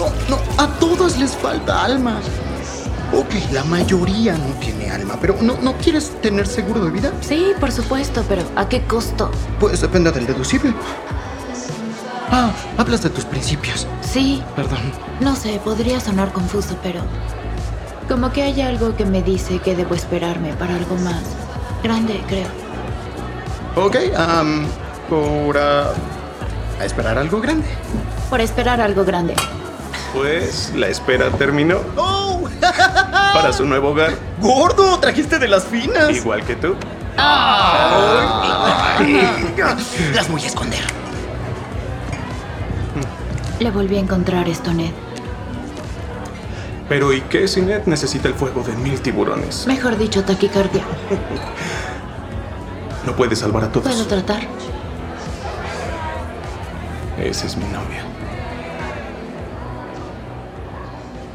no, a todas les falta alma. Ok, la mayoría no tiene alma, pero ¿no quieres tener seguro de vida? Sí, por supuesto, pero ¿a qué costo? Pues depende del deducible. Ah, hablas de tus principios. Sí, Perdón. no sé, podría sonar confuso, pero como que hay algo que me dice que debo esperarme para algo más grande, creo. Ok, por a esperar algo grande. Por esperar algo grande. Pues la espera terminó. ¡Oh! Para su nuevo hogar, ¡Gordo! ¡Trajiste de las finas! igual que tú. Las voy a esconder. Le volví a encontrar esto, Ned. Pero ¿y qué si Ned necesita el fuego de 1000 tiburones? Mejor dicho, taquicardia. No puede salvar a todos. ¿Puedo tratar? Esa es mi novia.